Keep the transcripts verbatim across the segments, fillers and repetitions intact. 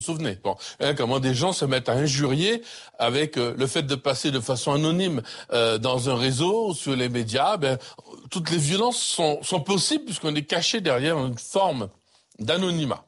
Vous vous souvenez, bon, hein, comment des gens se mettent à injurier avec euh, le fait de passer de façon anonyme euh, dans un réseau ou sur les médias. Ben, toutes les violences sont, sont possibles puisqu'on est caché derrière une forme d'anonymat.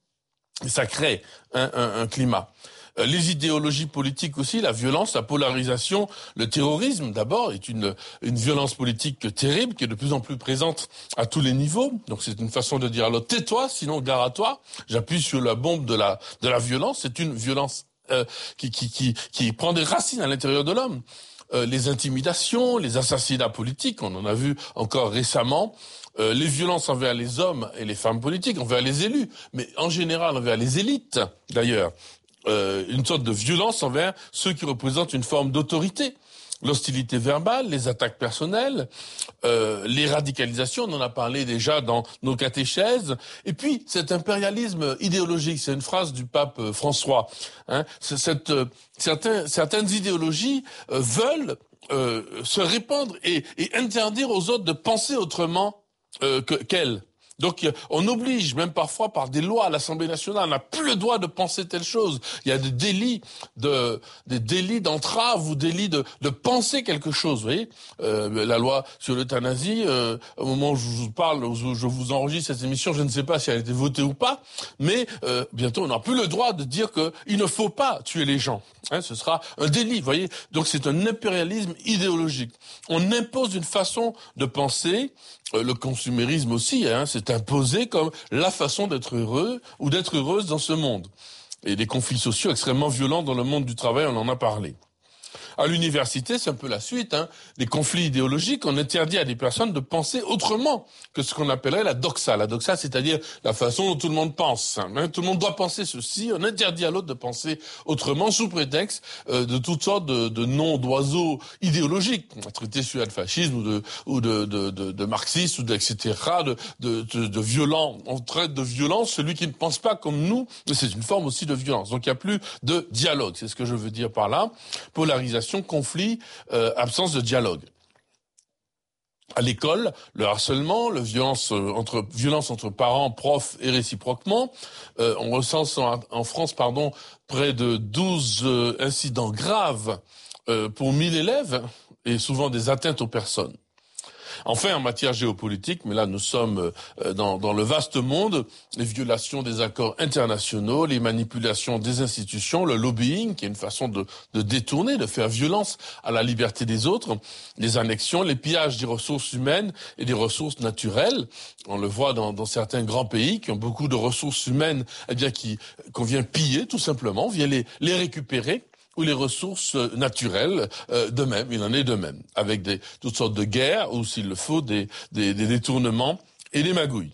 Et ça crée un, un, un climat. Euh, les idéologies politiques aussi, la violence, la polarisation, le terrorisme d'abord est une, une violence politique terrible qui est de plus en plus présente à tous les niveaux. Donc c'est une façon de dire à l'autre, tais-toi, sinon gare à toi. J'appuie sur la bombe de la, de la violence. C'est une violence euh, qui, qui, qui, qui prend des racines à l'intérieur de l'homme. Euh, les intimidations, les assassinats politiques, on en a vu encore récemment. Euh, les violences envers les hommes et les femmes politiques, envers les élus, mais en général envers les élites d'ailleurs. Euh, une sorte de violence envers ceux qui représentent une forme d'autorité. L'hostilité verbale, les attaques personnelles, euh, les radicalisations, on en a parlé déjà dans nos catéchèses. Et puis, cet impérialisme idéologique, c'est une phrase du pape François. Hein, cette, euh, certains, certaines idéologies euh, veulent euh, se répandre et, et interdire aux autres de penser autrement euh, que, qu'elles. Donc on oblige, même parfois par des lois à l'Assemblée nationale, on n'a plus le droit de penser telle chose. Il y a des délits de des délits d'entrave ou délits de de penser quelque chose. Vous voyez, euh, la loi sur l'euthanasie, euh, au moment où je vous parle, où je vous enregistre cette émission, je ne sais pas si elle a été votée ou pas, mais euh, bientôt on n'a plus le droit de dire que il ne faut pas tuer les gens. Hein, ce sera un délit. Vous voyez, donc c'est un impérialisme idéologique. On impose une façon de penser. Euh, le consumérisme aussi, hein, c'est imposé comme la façon d'être heureux ou d'être heureuse dans ce monde. Et des conflits sociaux extrêmement violents dans le monde du travail, on en a parlé. À l'université, c'est un peu la suite, hein, des conflits idéologiques. On interdit à des personnes de penser autrement que ce qu'on appellerait la doxa. La doxa, c'est-à-dire la façon dont tout le monde pense. Hein. Tout le monde doit penser ceci. On interdit à l'autre de penser autrement sous prétexte euh, de toutes sortes de, de noms d'oiseaux idéologiques. On va traiter sur le fascisme ou de, ou de, de, de, de marxisme ou de, et cetera. De, de, de, de violent. On traite de violence celui qui ne pense pas comme nous. C'est une forme aussi de violence. Donc il n'y a plus de dialogue. C'est ce que je veux dire par là. Polarisation, conflit, euh, absence de dialogue. À l'école, le harcèlement, la violence euh, entre violence entre parents, profs et réciproquement. Euh, on recense en, en France, pardon, près de douze euh, incidents graves euh, pour mille élèves et souvent des atteintes aux personnes. Enfin, en matière géopolitique, mais là nous sommes dans, dans le vaste monde, les violations des accords internationaux, les manipulations des institutions, le lobbying, qui est une façon de, de détourner, de faire violence à la liberté des autres, les annexions, les pillages des ressources humaines et des ressources naturelles. On le voit dans, dans certains grands pays qui ont beaucoup de ressources humaines, eh bien, qui, qu'on vient piller tout simplement, on vient les, les récupérer. Ou les ressources naturelles euh, de même, il en est de même, avec des, toutes sortes de guerres, ou s'il le faut, des, des, des détournements et des magouilles.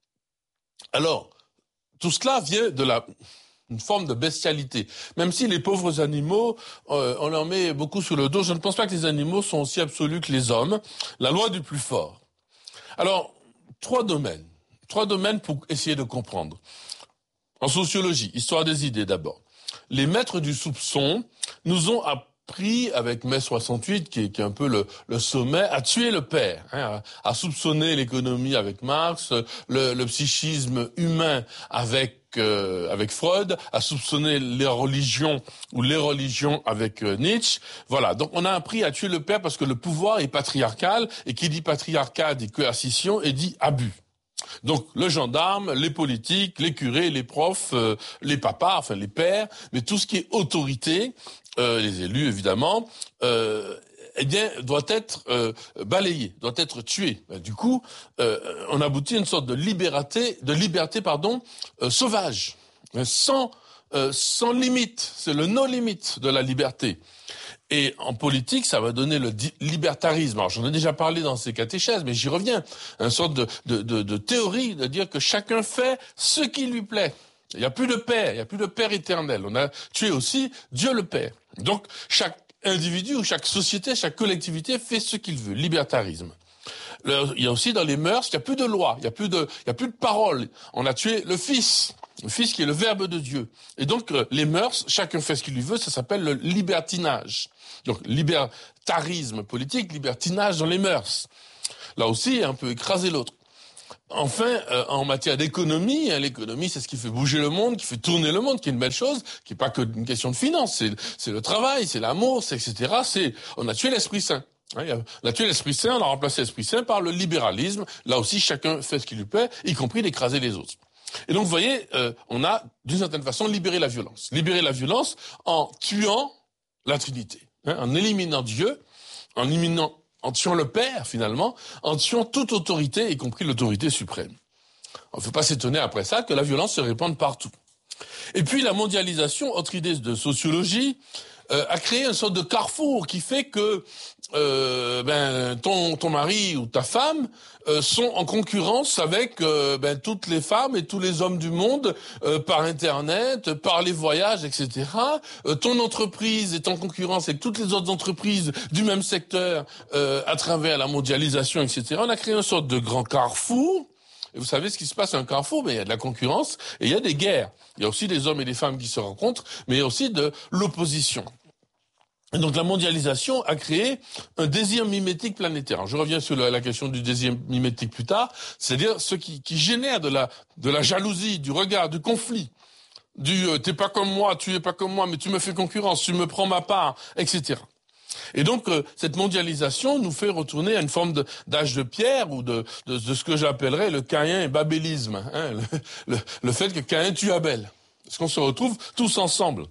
Alors, tout cela vient de la une forme de bestialité. Même si les pauvres animaux, euh, on leur met beaucoup sur le dos, je ne pense pas que les animaux sont aussi absolus que les hommes. La loi du plus fort. Alors, trois domaines. Trois domaines pour essayer de comprendre. En sociologie, histoire des idées d'abord. Les maîtres du soupçon nous ont appris, avec mai soixante-huit, qui est, qui est un peu le, le sommet, à tuer le père, hein, à, à soupçonner l'économie avec Marx, le, le psychisme humain avec euh, avec Freud, à soupçonner les religions ou les religions avec euh, Nietzsche. Voilà, donc on a appris à tuer le père parce que le pouvoir est patriarcal, et qui dit patriarcat dit coercition et dit abus. Donc le gendarme, les politiques, les curés, les profs, euh, les papas, enfin les pères, mais tout ce qui est autorité, euh, les élus évidemment, euh, eh bien doit être euh, balayé, doit être tué. Du coup, euh, on aboutit à une sorte de liberté, de liberté pardon, euh, sauvage, sans euh, sans limite. C'est le no limite de la liberté. Et en politique, ça va donner le libertarisme. Alors, j'en ai déjà parlé dans ces catéchèses, mais j'y reviens. Une sorte de, de, de, de théorie de dire que chacun fait ce qui lui plaît. Il n'y a plus de père, il n'y a plus de père éternel. On a tué aussi Dieu le Père. Donc, chaque individu ou chaque société, chaque collectivité fait ce qu'il veut. Libertarisme. Le, il y a aussi dans les mœurs, il n'y a plus de loi, il n'y a plus de, il n'y a plus de parole. On a tué le Fils. Le Fils qui est le Verbe de Dieu. Et donc, euh, les mœurs, chacun fait ce qu'il lui veut, ça s'appelle le libertinage. Donc, libertarisme politique, libertinage dans les mœurs. Là aussi, on peut écraser l'autre. Enfin, euh, en matière d'économie, hein, l'économie, c'est ce qui fait bouger le monde, qui fait tourner le monde, qui est une belle chose, qui n'est pas que une question de finance, c'est, c'est le travail, c'est l'amour, c'est et cetera. C'est, on a tué l'Esprit Saint. Hein, on a tué l'Esprit Saint, on a remplacé l'Esprit Saint par le libéralisme. Là aussi, chacun fait ce qui lui plaît, y compris d'écraser les autres. Et donc, vous voyez, euh, on a, d'une certaine façon, libéré la violence. Libéré la violence en tuant la Trinité, hein, en éliminant Dieu, en éliminant en tuant le Père, finalement, en tuant toute autorité, y compris l'autorité suprême. Il ne faut pas s'étonner après ça que la violence se répande partout. Et puis la mondialisation, autre idée de sociologie, euh, a créé une sorte de carrefour qui fait que euh, ben ton ton mari ou ta femme euh, sont en concurrence avec euh, ben toutes les femmes et tous les hommes du monde euh, par Internet, par les voyages, et cetera. Euh, ton entreprise est en concurrence avec toutes les autres entreprises du même secteur euh, à travers la mondialisation, et cetera. On a créé une sorte de grand carrefour. Et vous savez ce qui se passe à un carrefour, mais il y a de la concurrence et il y a des guerres. Il y a aussi des hommes et des femmes qui se rencontrent, mais il y a aussi de l'opposition. Et donc la mondialisation a créé un désir mimétique planétaire. Je reviens sur la, la question du désir mimétique plus tard, c'est-à-dire ce qui, qui génère de la, de la jalousie, du regard, du conflit, du euh, t'es pas comme moi, tu es pas comme moi, mais tu me fais concurrence, tu me prends ma part, et cetera. Et donc euh, cette mondialisation nous fait retourner à une forme de, d'âge de pierre ou de, de, de ce que j'appellerais le Caïn et babélisme, hein, le, le, le fait que Caïn tue Abel, parce qu'on se retrouve tous ensemble.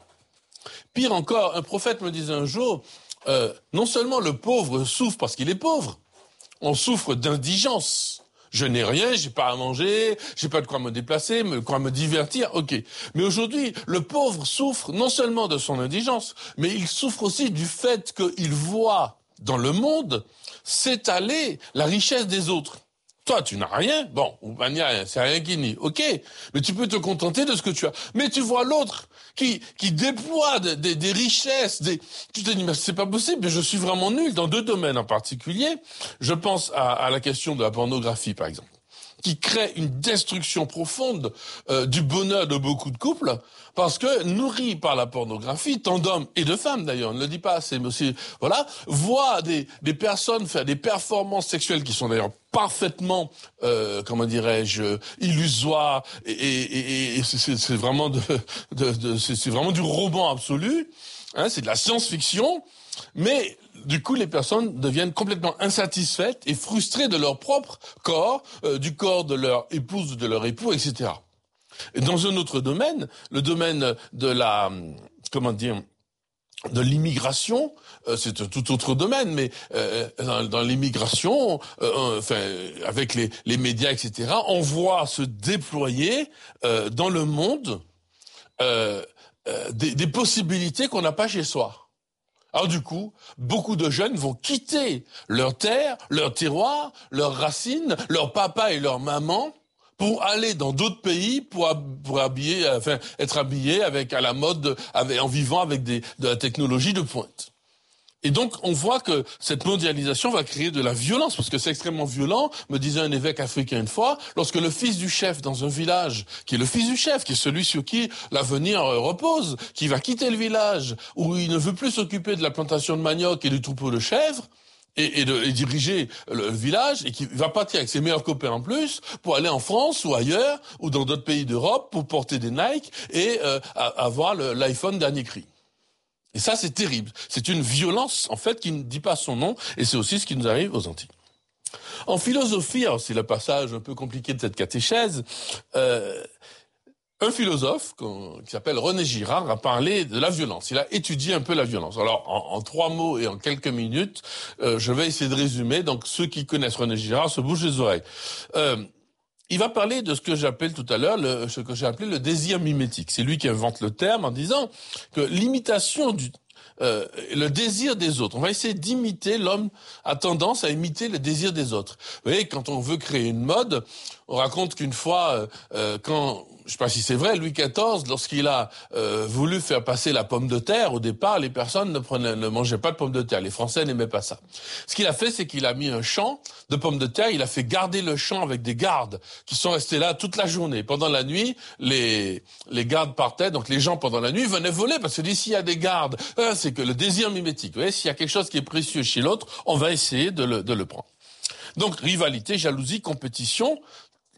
Pire encore, un prophète me disait un jour, euh, non seulement le pauvre souffre parce qu'il est pauvre, on souffre d'indigence. Je n'ai rien, j'ai pas à manger, j'ai pas de quoi me déplacer, de quoi me divertir, ok. Mais aujourd'hui, le pauvre souffre non seulement de son indigence, mais il souffre aussi du fait qu'il voit dans le monde s'étaler la richesse des autres. Toi, tu n'as rien, bon, ou ben, n'y a rien, c'est rien qui nie, ok, mais tu peux te contenter de ce que tu as. Mais tu vois l'autre qui qui déploie des, des, des richesses, des... tu te dis, mais c'est pas possible, je suis vraiment nul dans deux domaines en particulier. Je pense à, à la question de la pornographie, par exemple, qui crée une destruction profonde euh, du bonheur de beaucoup de couples, parce que nourris par la pornographie, tant d'hommes et de femmes d'ailleurs, on ne le dit pas assez, mais aussi, voilà, voient des, des personnes faire des performances sexuelles qui sont d'ailleurs parfaitement, euh, comment dirais-je, illusoires, et, et, et, et c'est, c'est vraiment de, de, de c'est, c'est vraiment du roman absolu, hein, c'est de la science-fiction, mais du coup, les personnes deviennent complètement insatisfaites et frustrées de leur propre corps, euh, du corps de leur épouse ou de leur époux, et cetera. Et dans un autre domaine, le domaine de la, comment dire, de l'immigration, euh, c'est un tout autre domaine, mais euh, dans, dans l'immigration, euh, enfin, avec les, les médias, et cetera, on voit se déployer euh, dans le monde euh, euh, des, des possibilités qu'on n'a pas chez soi. Alors du coup, beaucoup de jeunes vont quitter leur terre, leur terroir, leurs racines, leur papa et leur maman pour aller dans d'autres pays pour pour habiller, enfin être habillés avec à la mode, avec, en vivant avec des de la technologie de pointe. Et donc, on voit que cette mondialisation va créer de la violence, parce que c'est extrêmement violent, me disait un évêque africain une fois, lorsque le fils du chef dans un village, qui est le fils du chef, qui est celui sur qui l'avenir repose, qui va quitter le village, où il ne veut plus s'occuper de la plantation de manioc et du troupeau de chèvres, et, et, de, et diriger le, le village, et qui va partir avec ses meilleurs copains en plus, pour aller en France ou ailleurs, ou dans d'autres pays d'Europe, pour porter des Nike et euh, avoir le, l'iPhone dernier cri. Et ça, c'est terrible. C'est une violence, en fait, qui ne dit pas son nom, et c'est aussi ce qui nous arrive aux Antilles. En philosophie, alors c'est le passage un peu compliqué de cette catéchèse, euh, un philosophe qui s'appelle René Girard a parlé de la violence. Il a étudié un peu la violence. Alors, en, en trois mots et en quelques minutes, euh, je vais essayer de résumer. Donc, ceux qui connaissent René Girard se bougent les oreilles. Euh, Il va parler de ce que j'appelle tout à l'heure, le, ce que j'ai appelé le désir mimétique. C'est lui qui invente le terme en disant que l'imitation du, euh, le désir des autres. On va essayer d'imiter, l'homme a tendance à imiter le désir des autres. Vous voyez, quand on veut créer une mode, on raconte qu'une fois, euh, quand, je sais pas si c'est vrai, Louis quatorze, lorsqu'il a euh, voulu faire passer la pomme de terre, au départ, les personnes ne prenaient, ne mangeaient pas de pommes de terre. Les Français n'aimaient pas ça. Ce qu'il a fait, c'est qu'il a mis un champ de pommes de terre. Il a fait garder le champ avec des gardes qui sont restés là toute la journée. Pendant la nuit, les les gardes partaient. Donc les gens, pendant la nuit, venaient voler parce que d'ici il y a des gardes, hein, c'est que le désir mimétique. Vous voyez, s'il y a quelque chose qui est précieux chez l'autre, on va essayer de le de le prendre. Donc rivalité, jalousie, compétition.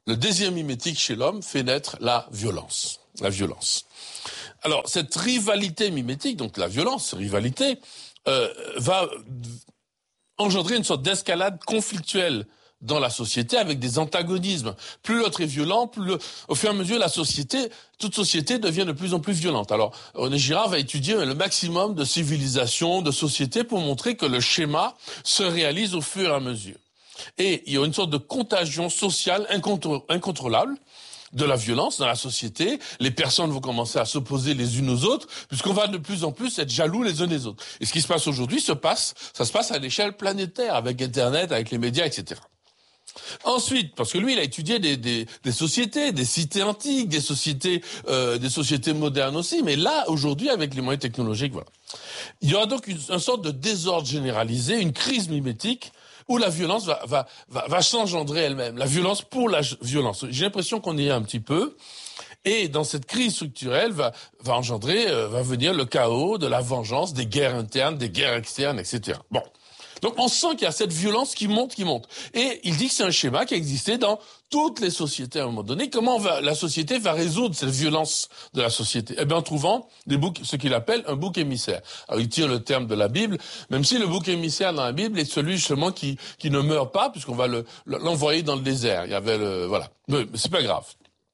le désir mimétique chez l'homme fait naître la violence. La violence. Alors, cette rivalité mimétique, donc la violence, rivalité, euh, va engendrer une sorte d'escalade conflictuelle dans la société avec des antagonismes. Plus l'autre est violent, plus le, au fur et à mesure la société, toute société devient de plus en plus violente. Alors, René Girard va étudier le maximum de civilisations, de sociétés pour montrer que le schéma se réalise au fur et à mesure. Et il y a une sorte de contagion sociale incontrô- incontrôlable de la violence dans la société. Les personnes vont commencer à s'opposer les unes aux autres, puisqu'on va de plus en plus être jaloux les uns des autres. Et ce qui se passe aujourd'hui se passe, ça se passe à l'échelle planétaire, avec Internet, avec les médias, et cetera. Ensuite, parce que lui, il a étudié des, des, des sociétés, des cités antiques, des sociétés, euh, des sociétés modernes aussi. Mais là, aujourd'hui, avec les moyens technologiques, voilà, il y aura donc une, une sorte de désordre généralisé, une crise mimétique, où la violence va, va, va, va s'engendrer elle-même. La violence pour la violence. J'ai l'impression qu'on y est un petit peu. Et dans cette crise structurelle va, va engendrer, euh, va venir le chaos de la vengeance, des guerres internes, des guerres externes, et cetera. Bon. Donc on sent qu'il y a cette violence qui monte, qui monte. Et il dit que c'est un schéma qui a existé dans toutes les sociétés à un moment donné. Comment va, la société va résoudre cette violence de la société? Eh bien en trouvant des boucs, ce qu'il appelle un bouc émissaire. Alors il tire le terme de la Bible, même si le bouc émissaire dans la Bible est celui justement qui, qui ne meurt pas, puisqu'on va le, l'envoyer dans le désert. Il y avait le, voilà. Mais, mais c'est pas grave.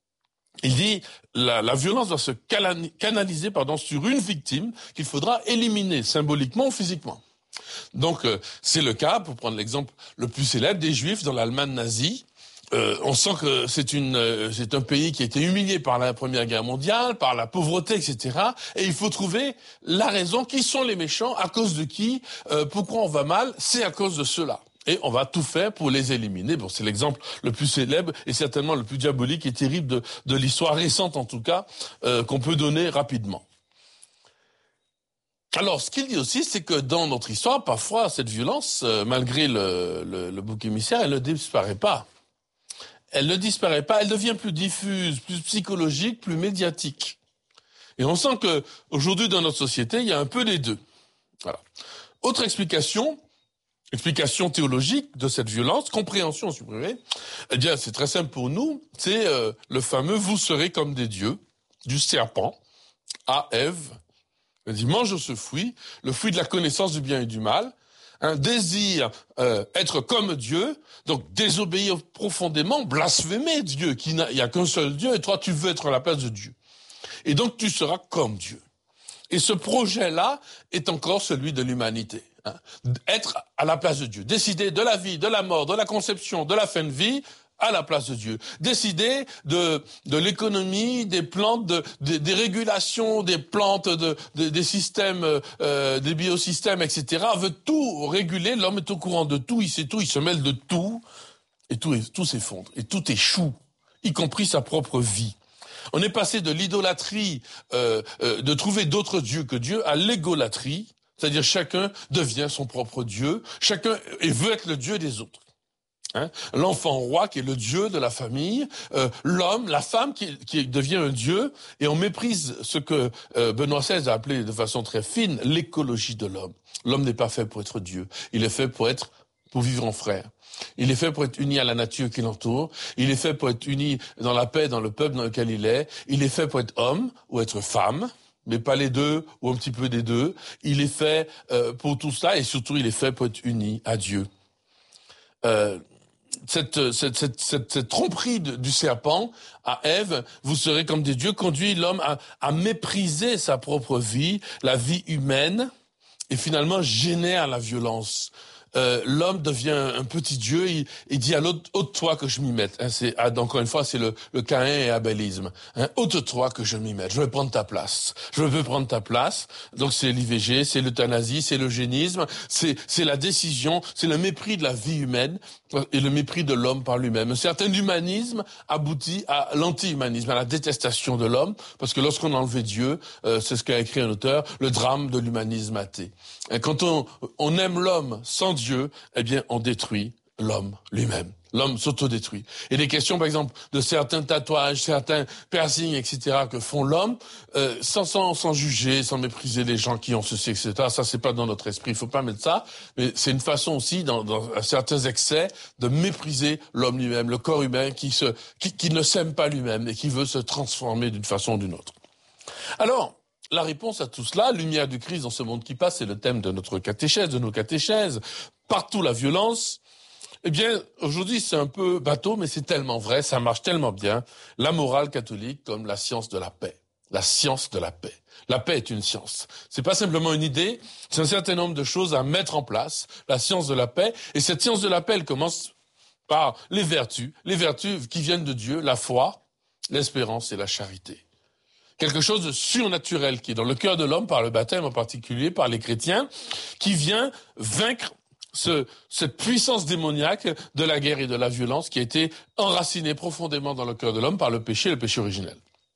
Il dit la, la violence doit se canaliser pardon, sur une victime qu'il faudra éliminer symboliquement ou physiquement. Donc euh, c'est le cas, pour prendre l'exemple le plus célèbre, des Juifs dans l'Allemagne nazie. Euh, on sent que c'est une, euh, c'est un pays qui a été humilié par la Première Guerre mondiale, par la pauvreté, et cetera. Et il faut trouver la raison, qui sont les méchants, à cause de qui, euh, pourquoi on va mal, c'est à cause de cela. Et on va tout faire pour les éliminer. Bon, c'est l'exemple le plus célèbre et certainement le plus diabolique et terrible de, de l'histoire récente, en tout cas, euh, qu'on peut donner rapidement. Alors, ce qu'il dit aussi, c'est que dans notre histoire, parfois, cette violence, euh, malgré le, le, le bouc émissaire, elle ne disparaît pas. Elle ne disparaît pas, elle devient plus diffuse, plus psychologique, plus médiatique. Et on sent que aujourd'hui, dans notre société, il y a un peu des deux. Voilà. Autre explication, explication théologique de cette violence, compréhension supprimée, eh bien, c'est très simple pour nous, c'est euh, le fameux « vous serez comme des dieux » du serpent à Ève. Il dit, mange ce fruit, le fruit de la connaissance du bien et du mal, un désir euh, être comme Dieu, donc désobéir profondément, blasphémer Dieu, qu'il n'y a, a qu'un seul Dieu, et toi tu veux être à la place de Dieu. Et donc tu seras comme Dieu. Et ce projet-là est encore celui de l'humanité. Hein. Être à la place de Dieu, décider de la vie, de la mort, de la conception, de la fin de vie, à la place de Dieu. Décider de, de l'économie, des plantes, de, de, des régulations des plantes, de, de, des systèmes, euh, des biosystèmes, et cetera. Veut tout réguler, l'homme est au courant de tout, il sait tout, il se mêle de tout, et tout, tout s'effondre, et tout échoue, y compris sa propre vie. On est passé de l'idolâtrie, euh, euh, de trouver d'autres dieux que Dieu, à l'égolatrie, c'est-à-dire chacun devient son propre Dieu, chacun et veut être le Dieu des autres. Hein, l'enfant roi qui est le dieu de la famille, euh, l'homme, la femme qui, qui devient un dieu, et on méprise ce que euh, Benoît seize a appelé de façon très fine l'écologie de l'homme. L'homme n'est pas fait pour être Dieu, il est fait pour être, pour vivre en frère. Il est fait pour être uni à la nature qui l'entoure, il est fait pour être uni dans la paix, dans le peuple dans lequel il est, il est fait pour être homme ou être femme, mais pas les deux ou un petit peu des deux. Il est fait euh, pour tout ça, et surtout il est fait pour être uni à Dieu. Euh, Cette, cette, cette, cette, cette tromperie de, du serpent à Ève, vous serez comme des dieux, conduit l'homme à, à mépriser sa propre vie, la vie humaine, et finalement génère la violence. Euh, l'homme devient un petit dieu, il, il dit à l'autre, ôte-toi que je m'y mette. Hein, c'est, ah, encore une fois, c'est le, le Caïn et Abélisme. Hein, ôte-toi que je m'y mette, je vais prendre ta place. Je veux prendre ta place. Donc c'est l'I V G, c'est l'euthanasie, c'est l'eugénisme, c'est, c'est la décision, c'est le mépris de la vie humaine et le mépris de l'homme par lui-même. Un certain humanisme aboutit à l'anti-humanisme, à la détestation de l'homme, parce que lorsqu'on a enlevé Dieu, euh, c'est ce qu'a écrit un auteur, le drame de l'humanisme athée. Et quand on, on aime l'homme sans Dieu, eh bien, on détruit l'homme lui-même. L'homme s'autodétruit. Et des questions, par exemple, de certains tatouages, certains piercings, et cetera, que font l'homme, euh, sans, sans, sans juger, sans mépriser les gens qui ont ceci, et cetera. Ça, c'est pas dans notre esprit. Il faut pas mettre ça. Mais c'est une façon aussi, dans, dans certains excès, de mépriser l'homme lui-même, le corps humain qui se, qui, qui ne s'aime pas lui-même et qui veut se transformer d'une façon ou d'une autre. Alors, la réponse à tout cela, lumière du Christ dans ce monde qui passe, c'est le thème de notre catéchèse, de nos catéchèses. Partout la violence. Eh bien, aujourd'hui, c'est un peu bateau, mais c'est tellement vrai, ça marche tellement bien. La morale catholique comme la science de la paix. La science de la paix. La paix est une science. C'est pas simplement une idée, c'est un certain nombre de choses à mettre en place. La science de la paix. Et cette science de la paix, elle commence par les vertus. Les vertus qui viennent de Dieu, la foi, l'espérance et la charité. Quelque chose de surnaturel qui est dans le cœur de l'homme, par le baptême en particulier, par les chrétiens, qui vient vaincre Ce, cette puissance démoniaque de la guerre et de la violence qui a été enracinée profondément dans le cœur de l'homme par le péché, le péché originel.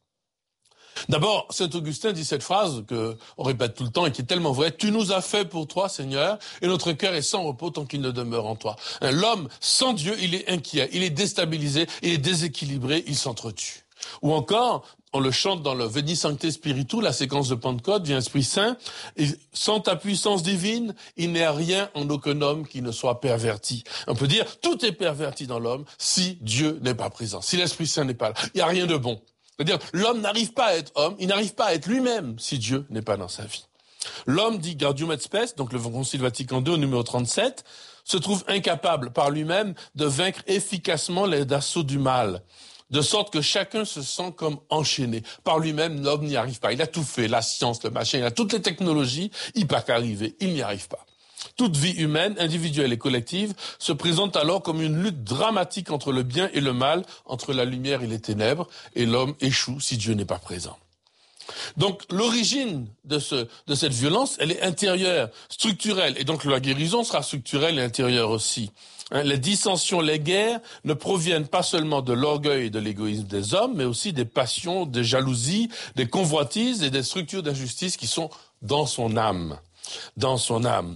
D'abord, saint Augustin dit cette phrase que on répète tout le temps et qui est tellement vraie: tu nous as fait pour toi, Seigneur, et notre cœur est sans repos tant qu'il ne demeure en toi. L'homme sans Dieu, il est inquiet, il est déstabilisé, il est déséquilibré, il s'entretue. Ou encore, on le chante dans le Veni Sancte Spiritu, la séquence de Pentecôte, vient Esprit Saint, et sans ta puissance divine, il n'est rien en aucun homme qui ne soit perverti. On peut dire, tout est perverti dans l'homme si Dieu n'est pas présent, si l'Esprit Saint n'est pas là. Il n'y a rien de bon. C'est-à-dire, l'homme n'arrive pas à être homme, il n'arrive pas à être lui-même si Dieu n'est pas dans sa vie. L'homme, dit Gaudium et Spes, donc le Concile Vatican deux, numéro trente-sept, se trouve incapable par lui-même de vaincre efficacement les assauts du mal. De sorte que chacun se sent comme enchaîné. Par lui-même, l'homme n'y arrive pas. Il a tout fait, la science, le machin, il a toutes les technologies, il peut pas arriver, il n'y arrive pas. Toute vie humaine, individuelle et collective, se présente alors comme une lutte dramatique entre le bien et le mal, entre la lumière et les ténèbres, et l'homme échoue si Dieu n'est pas présent. Donc l'origine de, ce, de cette violence, elle est intérieure, structurelle, et donc la guérison sera structurelle et intérieure aussi. Hein, les dissensions, les guerres ne proviennent pas seulement de l'orgueil et de l'égoïsme des hommes, mais aussi des passions, des jalousies, des convoitises et des structures d'injustice qui sont dans son âme. Dans son âme.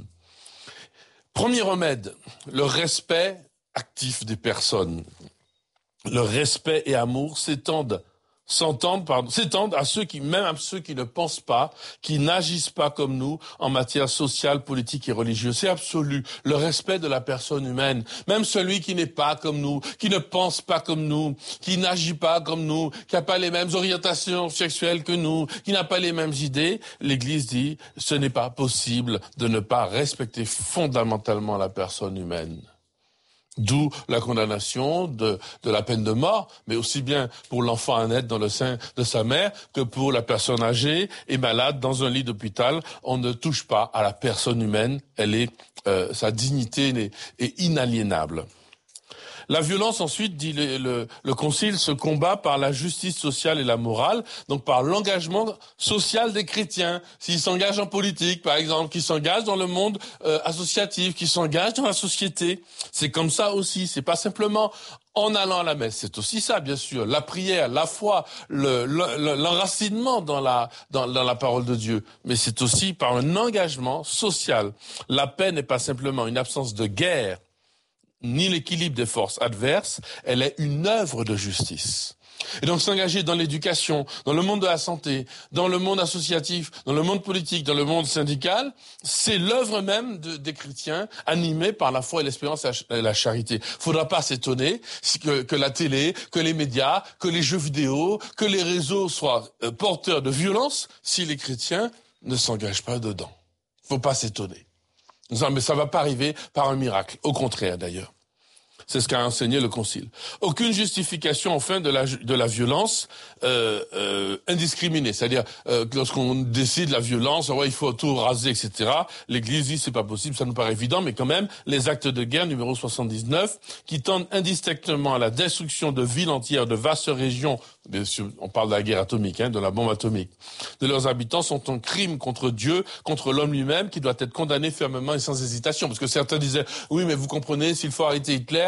Premier remède, le respect actif des personnes. Le respect et amour s'étendent s'entendent, pardon, s'étendent à ceux qui, même à ceux qui ne pensent pas, qui n'agissent pas comme nous en matière sociale, politique et religieuse. C'est absolu. Le respect de la personne humaine. Même celui qui n'est pas comme nous, qui ne pense pas comme nous, qui n'agit pas comme nous, qui n'a pas les mêmes orientations sexuelles que nous, qui n'a pas les mêmes idées. L'Église dit, ce n'est pas possible de ne pas respecter fondamentalement la personne humaine. D'où la condamnation de, de la peine de mort, mais aussi bien pour l'enfant à naître dans le sein de sa mère que pour la personne âgée et malade dans un lit d'hôpital. On ne touche pas à la personne humaine, elle est, euh, sa dignité est, est inaliénable. La violence, ensuite, dit le, le, le Concile, se combat par la justice sociale et la morale, donc par l'engagement social des chrétiens. S'ils s'engagent en politique, par exemple, qu'ils s'engagent dans le monde euh, associatif, qu'ils s'engagent dans la société. C'est comme ça aussi, c'est pas simplement en allant à la messe, c'est aussi ça, bien sûr, la prière, la foi, le, le, l'enracinement dans la, dans, dans la parole de Dieu. Mais c'est aussi par un engagement social. La paix n'est pas simplement une absence de guerre, ni l'équilibre des forces adverses, elle est une œuvre de justice. Et donc s'engager dans l'éducation, dans le monde de la santé, dans le monde associatif, dans le monde politique, dans le monde syndical, c'est l'œuvre même de, des chrétiens animés par la foi et l'espérance et la charité. Faudra pas s'étonner que, que la télé, que les médias, que les jeux vidéo, que les réseaux soient euh, porteurs de violence si les chrétiens ne s'engagent pas dedans. Faut pas s'étonner. Non, mais ça va pas arriver par un miracle. Au contraire, d'ailleurs. C'est ce qu'a enseigné le Concile. Aucune justification, enfin, de la, de la violence euh, euh, indiscriminée. C'est-à-dire, euh, lorsqu'on décide la violence, ouais, il faut tout raser, et cetera. L'Église dit c'est pas possible, ça nous paraît évident, mais quand même, les actes de guerre, numéro soixante-dix-neuf, qui tendent indistinctement à la destruction de villes entières, de vastes régions, bien sûr, on parle de la guerre atomique, hein, de la bombe atomique, de leurs habitants, sont un crime contre Dieu, contre l'homme lui-même, qui doit être condamné fermement et sans hésitation. Parce que certains disaient, oui, mais vous comprenez, s'il faut arrêter Hitler,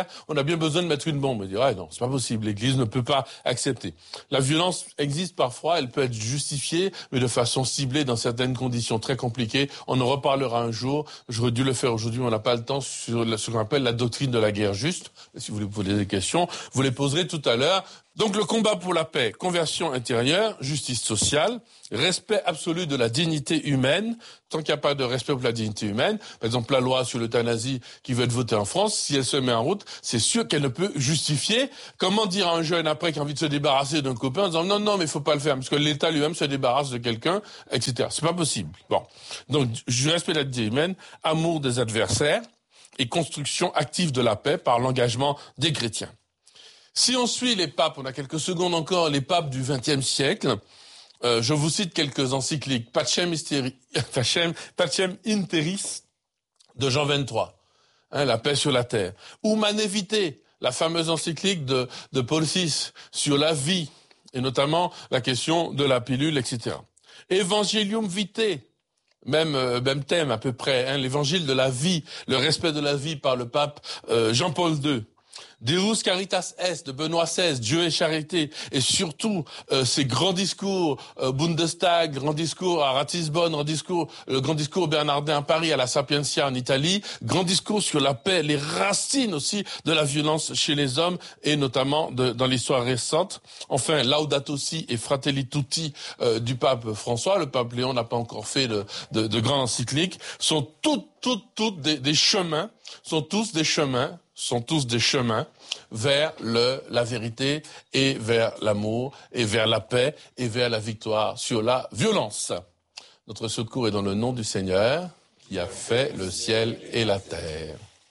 on a bien besoin de mettre une bombe. Il dit, ouais, non, c'est pas possible. L'Église ne peut pas accepter. La violence existe parfois, elle peut être justifiée, mais de façon ciblée dans certaines conditions très compliquées. On en reparlera un jour. J'aurais dû le faire aujourd'hui, mais on n'a pas le temps, sur ce qu'on appelle la doctrine de la guerre juste. Si vous voulez poser des questions, vous les poserez tout à l'heure. Donc le combat pour la paix, conversion intérieure, justice sociale, respect absolu de la dignité humaine. Tant qu'il n'y a pas de respect pour la dignité humaine, par exemple la loi sur l'euthanasie qui veut être votée en France, si elle se met en route, c'est sûr qu'elle ne peut justifier. Comment dire à un jeune après qui a envie de se débarrasser d'un copain en disant non, non, mais il faut pas le faire, parce que l'État lui-même se débarrasse de quelqu'un, et cetera. C'est pas possible. Bon. Donc, respect de la dignité humaine, amour des adversaires et construction active de la paix par l'engagement des chrétiens. Si on suit les papes, on a quelques secondes encore, les papes du vingtième siècle, euh, je vous cite quelques encycliques. Pacem, Isteri, Pacem, Pacem Interis de Jean vingt-trois, hein, la paix sur la terre. Humanum Vitae, la fameuse encyclique de, de Paul six sur la vie, et notamment la question de la pilule, et cetera. Evangelium Vitae, même, euh, même thème à peu près, hein, l'évangile de la vie, le respect de la vie par le pape euh, Jean-Paul deux. Deus Caritas Est de Benoît seize, Dieu est charité, et surtout euh, ces grands discours, euh, Bundestag, grand discours à Ratisbonne, grand discours, le grand discours bernardin à Paris, à la Sapientia en Italie, grand discours sur la paix, les racines aussi de la violence chez les hommes, et notamment de, dans l'histoire récente. Enfin, Laudato Si et Fratelli Tutti euh, du pape François, le pape Léon n'a pas encore fait de, de, de grandes encycliques, sont toutes, toutes, toutes des, des chemins, sont tous des chemins, sont tous des chemins vers le, la vérité et vers l'amour et vers la paix et vers la victoire sur la violence. Notre secours est dans le nom du Seigneur qui a fait le ciel et la terre.